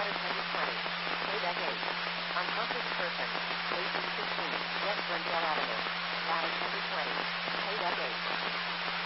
Ladder 2020. Playback 8. Unconscious person. Station 15. West Glendale Avenue.